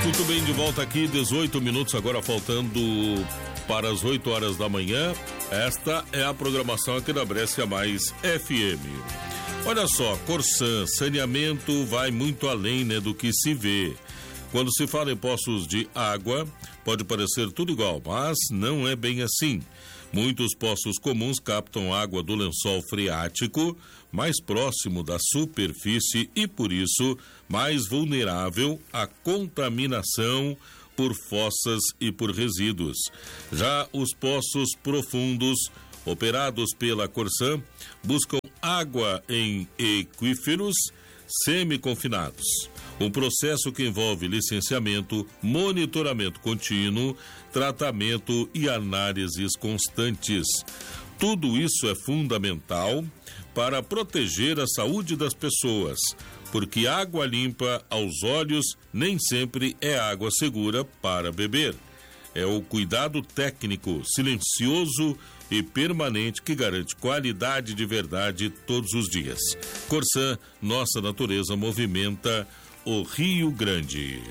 Muito bem, de volta aqui, 18 minutos agora faltando para as 8 horas da manhã. Esta é a programação aqui da Brescia Mais FM. Olha só, Corsan, saneamento vai muito além, né, do que se vê. Quando se fala em poços de água, pode parecer tudo igual, mas não é bem assim. Muitos poços comuns captam água do lençol freático mais próximo da superfície e, por isso, mais vulnerável à contaminação por fossas e por resíduos. Já os poços profundos, operados pela Corsan, buscam água em aquíferos semi-confinados. Um processo que envolve licenciamento, monitoramento contínuo, tratamento e análises constantes. Tudo isso é fundamental para proteger a saúde das pessoas, porque água limpa aos olhos nem sempre é água segura para beber. É o cuidado técnico, silencioso e permanente que garante qualidade de verdade todos os dias. Corsan, nossa natureza movimenta o Rio Grande.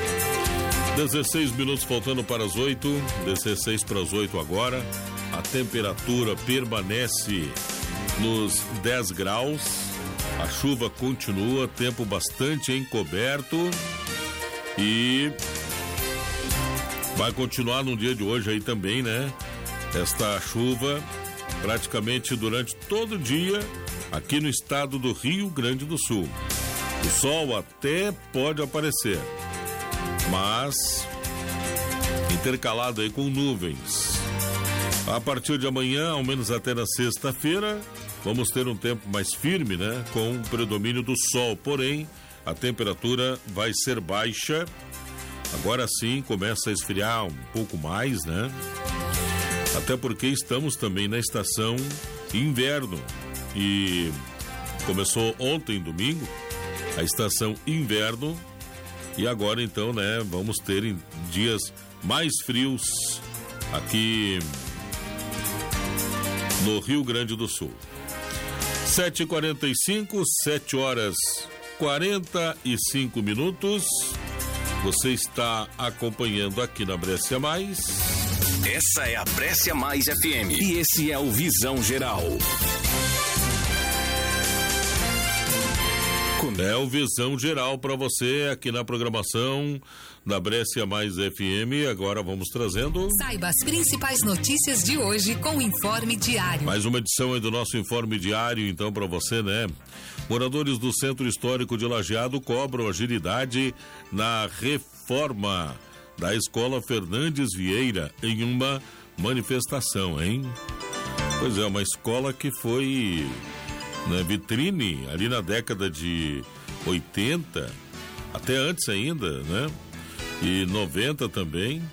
16 minutos faltando para as 8, 16 para as 8 agora. A temperatura permanece nos 10 graus. A chuva continua, tempo bastante encoberto e vai continuar no dia de hoje aí também, né? Esta chuva praticamente durante todo o dia aqui no estado do Rio Grande do Sul. O sol até pode aparecer, mas intercalado aí com nuvens. A partir de amanhã, ao menos até na sexta-feira, vamos ter um tempo mais firme, né? Com o predomínio do sol, porém, a temperatura vai ser baixa. Agora sim, começa a esfriar um pouco mais, né? Até porque estamos também na estação inverno e começou ontem, domingo, a estação inverno e agora então, né, vamos ter dias mais frios aqui no Rio Grande do Sul. 7h45, 7 horas 45 minutos. Você está acompanhando aqui na Brescia Mais. Essa é a Brescia Mais FM e esse é o Visão Geral. É o Visão Geral para você aqui na programação da Brescia Mais FM. Agora vamos trazendo... Saiba as principais notícias de hoje com o Informe Diário. Mais uma edição aí do nosso Informe Diário, então, para você, né? Moradores do Centro Histórico de Lajeado cobram agilidade na reforma da Escola Fernandes Vieira em uma manifestação, hein? Pois é, uma escola que foi... na vitrine ali na década de 80, até antes ainda, né? E 90 também.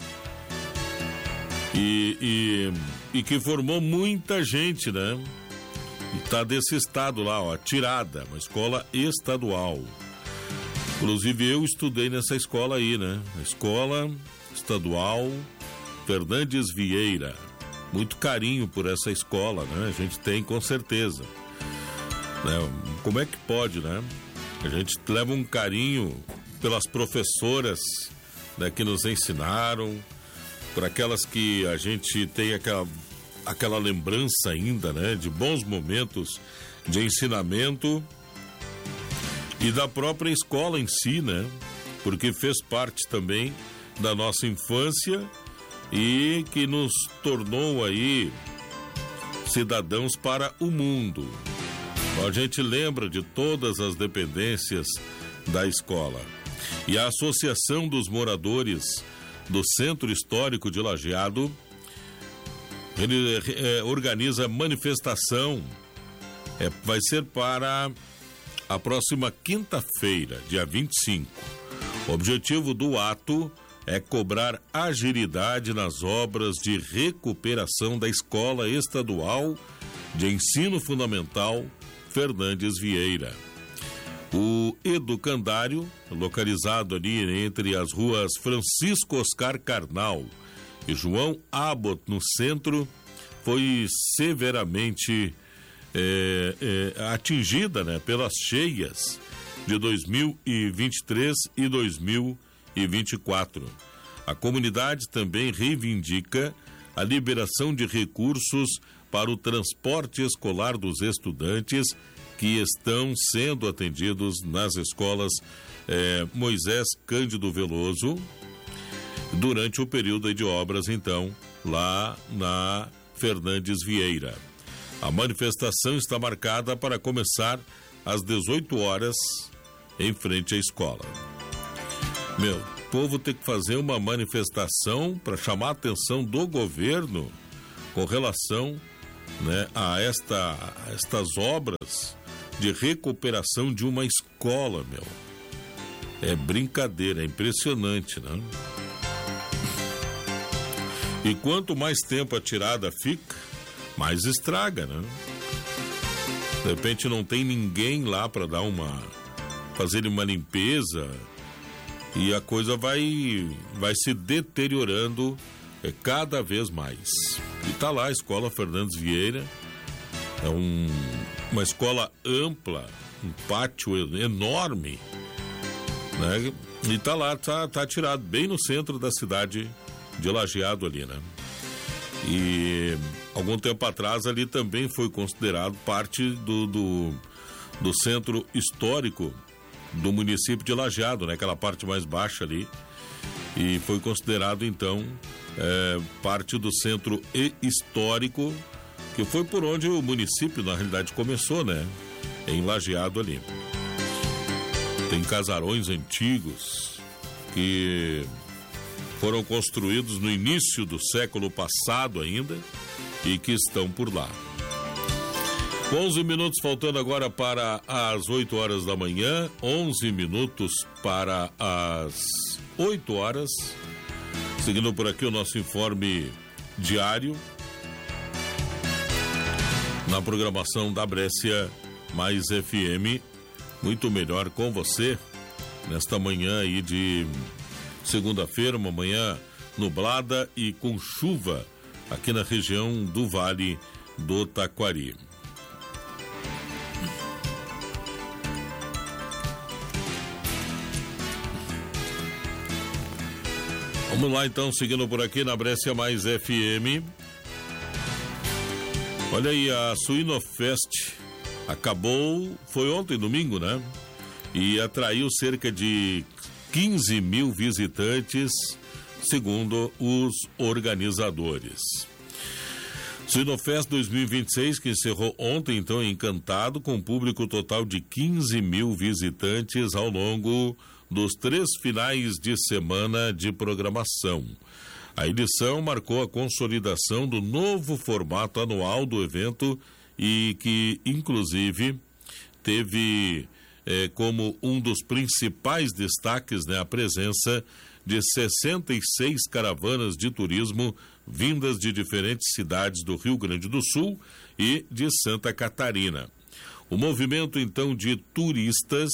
E que formou muita gente, né? E tá desse estado lá, ó, Tirada, uma escola estadual. Inclusive eu estudei nessa escola aí, né? A Escola Estadual Fernandes Vieira. Muito carinho por essa escola, né? A gente tem com certeza. Como é que pode, né? A gente leva um carinho pelas professoras, né, que nos ensinaram, por aquelas que a gente tem aquela lembrança ainda, né, de bons momentos de ensinamento e da própria escola em si, né? Porque fez parte também da nossa infância e que nos tornou aí cidadãos para o mundo. A gente lembra de todas as dependências da escola. E a Associação dos Moradores do Centro Histórico de Lajeado organiza manifestação. Vai ser para a próxima quinta-feira, dia 25. O objetivo do ato é cobrar agilidade nas obras de recuperação da Escola Estadual de Ensino Fundamental Fernandes Vieira. O educandário, localizado ali entre as ruas Francisco Oscar Carnal e João Abbott, no centro, foi severamente atingida, né, pelas cheias de 2023 e 2024. 2024. A comunidade também reivindica a liberação de recursos para o transporte escolar dos estudantes que estão sendo atendidos nas escolas Moisés Cândido Veloso durante o período de obras, então, lá na Fernandes Vieira. A manifestação está marcada para começar às 18 horas em frente à escola. O povo tem que fazer uma manifestação para chamar a atenção do governo com relação, né, a estas obras de recuperação de uma escola, É brincadeira, é impressionante, né? E quanto mais tempo a tirada fica, mais estraga, né? De repente não tem ninguém lá para fazer uma limpeza e a coisa vai se deteriorando cada vez mais. E tá lá a escola Fernandes Vieira, é uma escola ampla, um pátio enorme, né? E tá lá, tá tirado bem no centro da cidade de Lajeado ali, né? E algum tempo atrás ali também foi considerado parte do centro histórico do município de Lajeado, né? Aquela parte mais baixa ali, e foi considerado então parte do centro histórico, que foi por onde o município na realidade começou, né? Em Lajeado ali. Tem casarões antigos que foram construídos no início do século passado ainda e que estão por lá. 11 minutos faltando agora para as 8 horas da manhã, 11 minutos para as 8 horas. Seguindo por aqui o nosso informe diário na programação da Brescia Mais FM, muito melhor com você nesta manhã aí de segunda-feira, uma manhã nublada e com chuva aqui na região do Vale do Taquari. Vamos lá então, seguindo por aqui na Brescia Mais FM. Olha aí, a Suinofest foi ontem, domingo, né? E atraiu cerca de 15 mil visitantes, segundo os organizadores. Suinofest 2026, que encerrou ontem, então, em Encantado, com público total de 15 mil visitantes ao longo dos 3 finais de semana de programação. A edição marcou a consolidação do novo formato anual do evento e que, inclusive, teve como um dos principais destaques, né, a presença de 66 caravanas de turismo vindas de diferentes cidades do Rio Grande do Sul e de Santa Catarina. O movimento, então, de turistas...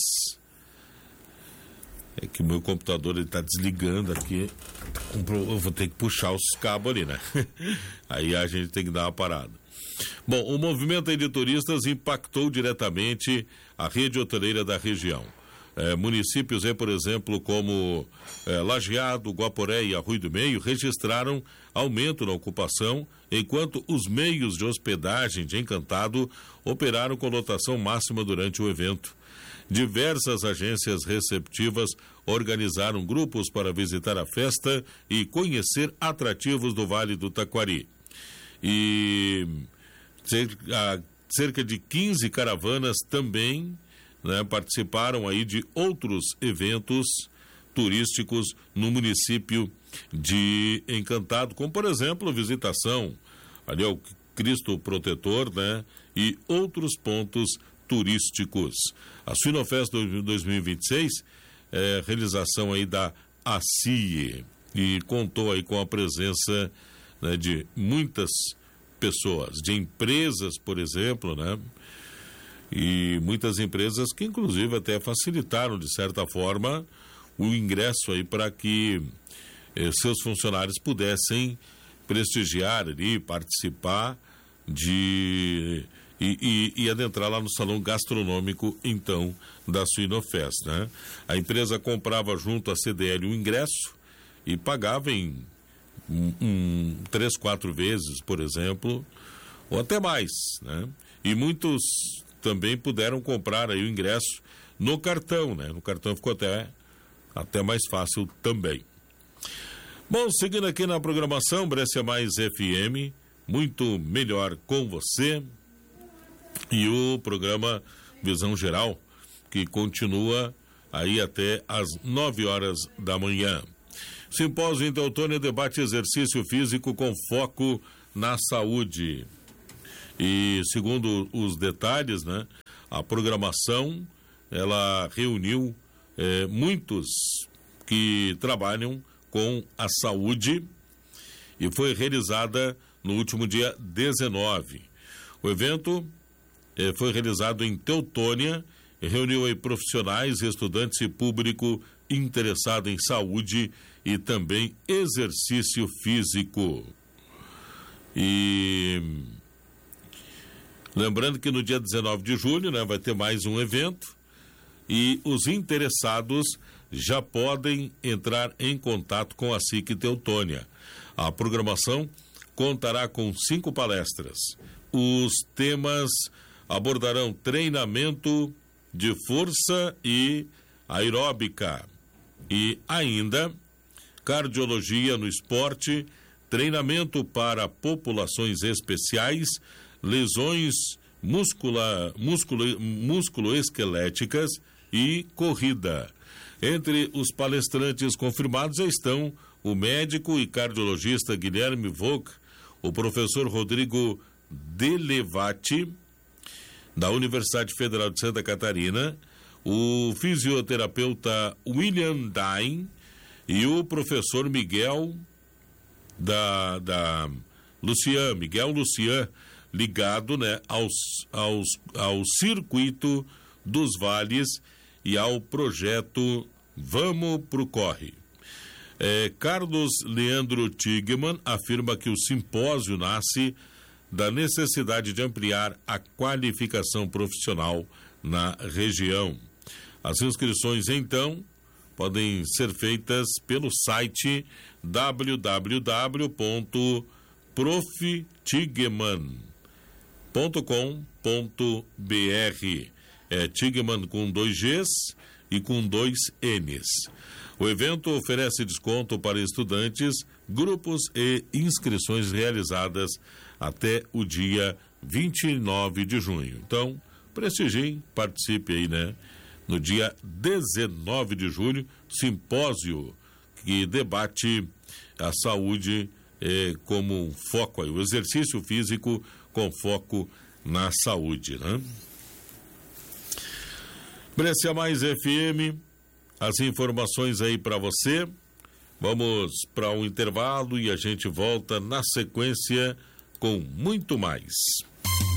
É que o meu computador está desligando aqui. Eu vou ter que puxar os cabos ali, né? Aí a gente tem que dar uma parada. Bom, o movimento de turistas impactou diretamente a rede hoteleira da região. Municípios, por exemplo, como Lajeado, Guaporé e Arroio do Meio, registraram aumento na ocupação, enquanto os meios de hospedagem de Encantado operaram com lotação máxima durante o evento. Diversas agências receptivas organizaram grupos para visitar a festa e conhecer atrativos do Vale do Taquari. E cerca de 15 caravanas também, né, participaram aí de outros eventos turísticos no município de Encantado, como por exemplo visitação ali ao Cristo Protetor, né, e outros pontos turísticos. A Suinofest 2026 é realização aí da ACIE e contou aí com a presença, né, de muitas pessoas, de empresas, por exemplo, né? E muitas empresas que inclusive até facilitaram de certa forma o ingresso aí para que seus funcionários pudessem prestigiar ali, participar e e adentrar lá no salão gastronômico, então, da Suinofest, né? A empresa comprava junto à CDL um ingresso e pagava em 3, 4 vezes, por exemplo, ou até mais, né? E muitos também puderam comprar aí o ingresso no cartão, né? No cartão ficou até mais fácil também. Bom, seguindo aqui na programação, Brescia Mais FM, muito melhor com você, e o programa Visão Geral, que continua aí até às 9 horas da manhã. Simpósio em Teutônia debate exercício físico com foco na saúde. E segundo os detalhes, né, a programação, ela reuniu muitos que trabalham com a saúde e foi realizada no último dia 19. O evento foi realizado em Teutônia e reuniu aí profissionais, estudantes e público interessado em saúde e também exercício físico. E lembrando que no dia 19 de julho, né, vai ter mais um evento e os interessados já podem entrar em contato com a SIC Teutônia. A programação contará com 5 palestras. Os temas abordarão treinamento de força e aeróbica e ainda cardiologia no esporte, treinamento para populações especiais, lesões musculoesqueléticas e corrida. Entre os palestrantes confirmados estão o médico e cardiologista Guilherme Vogt, o professor Rodrigo Delevati, da Universidade Federal de Santa Catarina, o fisioterapeuta William Dain e o professor Miguel Miguel Lucian, ligado, né, ao circuito dos vales e ao projeto Vamos pro Corre. Carlos Leandro Tigman afirma que o simpósio nasce da necessidade de ampliar a qualificação profissional na região. As inscrições, então, podem ser feitas pelo site www.proftigman.com.br. Tigman com 2 Gs e com 2 Ns. O evento oferece desconto para estudantes, grupos e inscrições realizadas até o dia 29 de junho. Então, prestigie, participe aí, né? No dia 19 de julho, simpósio que debate a saúde como um foco aí, o exercício físico com foco na saúde, né? Brescia Mais FM, as informações aí para você. Vamos para um intervalo e a gente volta na sequência com muito mais.